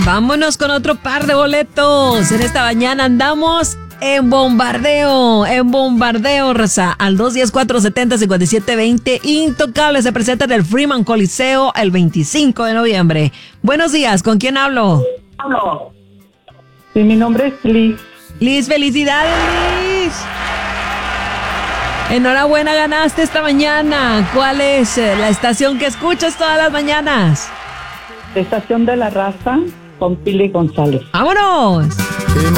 Vámonos con otro par de boletos. En esta mañana andamos en bombardeo, raza. Al 210-470-5720. Intocable se presenta en el Freeman Coliseo el 25 de noviembre. Buenos días, ¿con quién hablo? Sí, mi nombre es Liz. Liz, felicidades, Liz. Enhorabuena, ganaste esta mañana. ¿Cuál es la estación que escuchas todas las mañanas? Estación de la Raza con Pili González. ¡Vámonos!